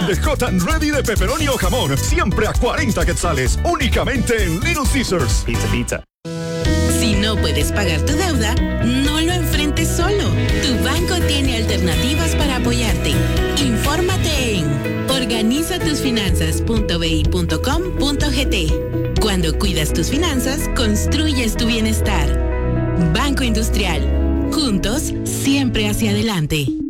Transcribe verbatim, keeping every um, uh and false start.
De Hot and Ready de pepperoni o jamón, siempre a cuarenta quetzales, únicamente en Little Caesars. Pizza, pizza. Si no puedes pagar tu deuda, no lo enfrentes solo. Tu banco tiene alternativas para apoyarte. Infórmate en organiza tus finanzas punto b i punto com punto g t. Cuando cuidas tus finanzas, construyes tu bienestar. Banco Industrial. Juntos, siempre hacia adelante.